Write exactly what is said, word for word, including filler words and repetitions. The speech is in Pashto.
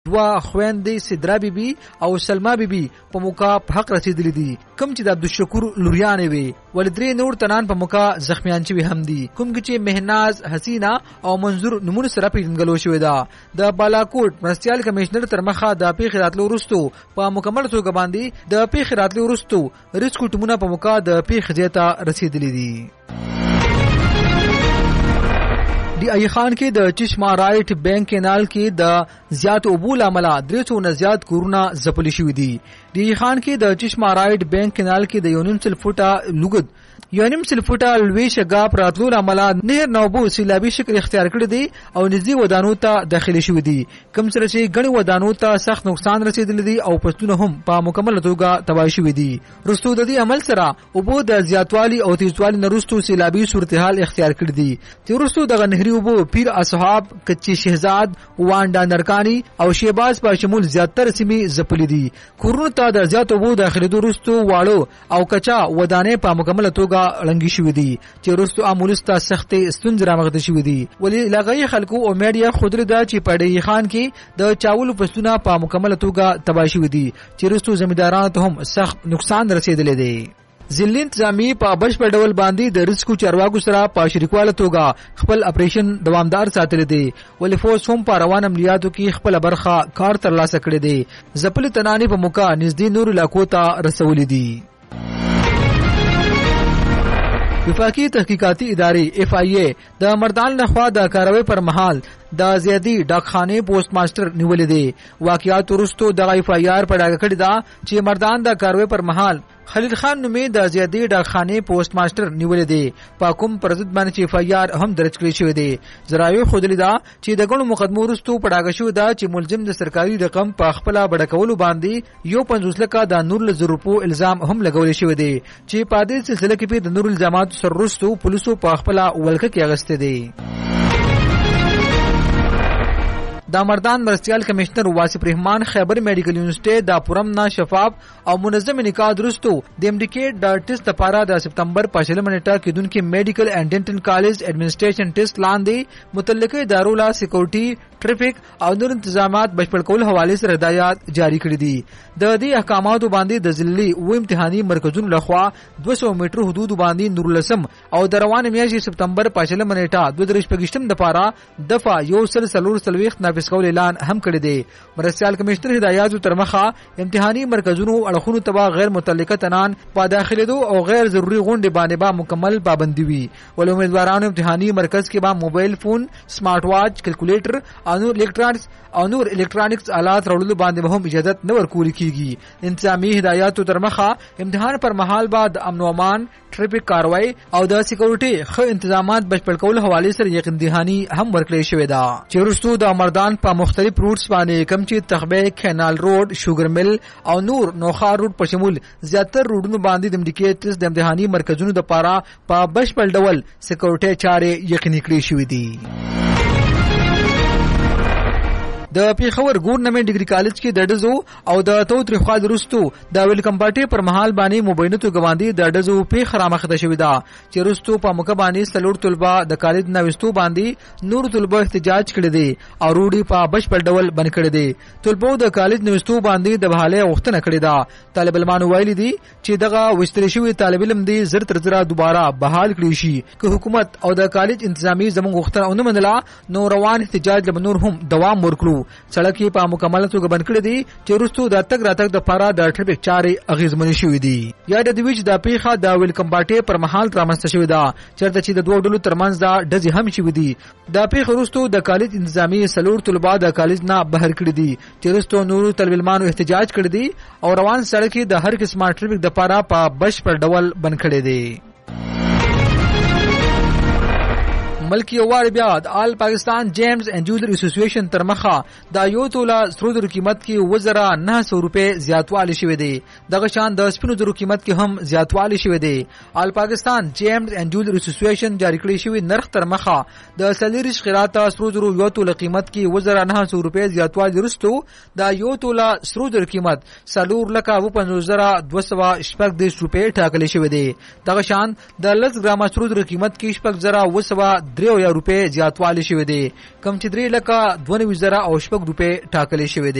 وا خويندې سدرا بیبي او سلما بیبي په موقع په حق رسیدلې دي کوم چې د عبدالشکور لوریانې وي ولدري نور تنان په موقع زخمیان شوي هم دي کوم چې مهناز حسینا او منظور نمونه سره پیژندل شوی دا د بالاکوټ مرستيال کمشنر تر مخه د پیښې راتلو وروسته په مکمل توګه باندې د پیښې راتلو وروسته ریسکو ټیمونه په موقع د پیښې ځای ته رسیدلي دي دی ای خان کې د چشمه رائټ بینک کینال کې د زیات اوبو لامل درې سوه نه زیات کورونه ځپل شوي دي دی ای خان کې د چشمه رائټ بینک کینال کې د یونیم سل فوټه لوګد یونیم سل فوټه لوی شګاپ راتلو لامل نهر نوبو سیلابي شکل اختیار کړی دی او نږدې ودانو ته داخلي شوي دي کوم سره چې غني ودانو ته سخت نقصان رسیدلی دی او پښتون هم په مکمل توګه تباہي شوي دي رستو د دې عمل سره اوبو د زیاتوالي او تیزوالي نرستو سیلابي صورتحال اختیار کړی دي چې رستو د نهري اوبو پیر اصحاب کچی شهزاد وانډا نرکانی او شیباز په شمول زیاتره سیمې ځپلې دي کورونو ته د زیات اوبو داخلي درستو واړو او کچا ودانې په مکمل توګه لنګي شوې دي چې رستو امولستا سختې ستونزې رامغته شوې دي ولی لغوي خلکو او میډیا خودره دا چې پړې خان کې د چاولو پسونه په مکمل توګه تباہي شوې دي چې رستو زمیندارانو ته هم سخت نقصان رسیدلی دی ځلې انتظامی په بشپړ ډول باندې د ریسکو چارواکو سره په شریکواله توګه خپل اپریشن دوامدار ساتل دي ولې فوج هم په روان عملیاتو کې خپل برخه کار ترلاسه کړی دی ځپل تنانی په موقع نږدې نور علاقو ته رسولې دي وفاقی تحقیقاتی ادارې اف آی ای د مردان لخوا د کاروي پر مهال د زیادی ډاکخانه پوسټ ماستر نیولې دي واقعیات ورستو د اف آی آر په ډاګه کړی دا چې مردان د کاروي پر مهال خلیل خان نومې د زیادی ډاکخانه پوسټ ماستر نیولې دي په کوم پرځد باندې چې اف آی آر هم درج کړی شوی دی زرايو خودلی دا چې د غنو مقدمو ورستو په ډاګه شو دا چې ملزم د سرکاري رقم په خپل بډکولو باندې یو پنځوس لکه د نور لزر روپو الزام هم لګول شوی دی چې په دې سلسله کې په د نور الزامات سر ورستو پولیسو په خپل ولکه کې اغسته دي دا مردان مرستيال کمشنر واسف رحمان خیبر میډیکل یونیورسيټي دا پرم نا شفاف او منظم نکاح درستو د امډیکیټ د ټیسټ لپاره د سپتمبر پښلم منټه کې دونکو میډیکل اینڈ ډینټل کالج ایڈمنسټریشن ټیسټ لاندې متعلقه ادارو لا سکیورټي ټریفیک او نور انتظامات بشپړ کول حواله سره هدایت جاری کړې دي د دې احکاماتو باندې د ځلې و امتحاني مرکزونو لخوا دوه سوه میټر حدود باندې نور لسم او د روان میاشتې سپتمبر پښلم منټه دوه درش پګشتم د لپاره دفعه یو سل سلور سلويخ نافذ کول اعلان هم کړی دی مرستيال کمشنر هدایت تر مخه امتحاني مرکزونو اړخونو تبا غیر متعلقه تنان په داخليدو او غیر ضروري غونډې باندې با مکمل پابندي وي ول امیدوارانو امتحاني مرکز کې با موبایل فون سمارټ واچ کیلکولیټر او نور الکترونکس او نور الکترونکس آلات راوړلو باندې هم اجازه نه ورکول کیږي انتظامی هدایت تر مخه امتحان پر محال بعد امن و امان ټریفیک کاروایی او د سکیورټي خو انتظامات بشپړ کول حواله سره یقین دهانی هم ورکړی شوې ده چې ورستو د مردان په مختلف روټس باندې کم چې تخبه کینال روډ شوګر مل او نور نوخار روډ په شمول زیاتر روډونو باندې د امډیکیټس د امتحاني مرکزونو د پاره په بشپړ ډول سکیورټي چارې یقیني کړې شوې دي د پیښور ګورنمنت ډیګري کالج کې د ډزو او د توتری خوا درستو د ویلکم پارټي پر محل باندې مبینتو غواندي د ډزو پیښ رامخته شوې ده چې رستو په موقع باندې سلور طلبه د کالج نوښتو باندې نور طلبه احتجاج کړي دي او روډي په بشپړ ډول بند کړي دي طلبه د کالج نوښتو باندې د بحاله وختنه کړي ده طالب علمان ویلي دي چې دغه وشتري شوی طالب علم دي زر تر زر دوباره بحال کړي شي که حکومت او د کالج انتظامی زموږ وختنه ونه منله نو روان احتجاج لمنور هم دوام ورکړو سړک په مکمل توګه بند کړی دي چې وروسته د تګ راتګ د پاره د ټریفیک چارې اغیزمنې شوې دي یا د دویچ د پیښه د ویلکم پارټي پر محل رامنځته شوې ده چېرته چې د دوه ډلو ترمنځ د ډزې هم شوې دي د پیښه وروسته د کالج انتظامی سلور طلبه د کالج نه بهر کړی دي چې وروسته نور طالب علمانو احتجاج کړی دي او روان سړک د هر قسمه ټریفیک د پاره په بشپړ ډول بند کړی دي ملکی اوار بیا د آل پاکستان جیمز اینڈ جولر اسوسییشن تر مخه د یو توله سرو زرو قیمت کې وزره نه سو روپے زیاتوالی شوې دي دغه شان د سپینو زرو قیمت کې هم زیاتوالی شوې دي آل پاکستان جیمز اینڈ جولر اسوسییشن جاری کړی شوی نرخ تر مخه د سلیریش خیراته سرو زرو یو توله قیمت کې وزره نه سو روپے زیاتوالی ورستو د یو توله سرو زرو قیمت سلور لکه و پنځوس زره دوه سوه شپږ دیرش روپے ټاکل شوی دی دغه شان د لس ګرامه سرو زرو قیمت کې شپږ زره و سوه درې یا روپے زیاتوالی شوی دی کم چې درې لکه دوه نوي زره او شپږ روپے ټاکل شوی دی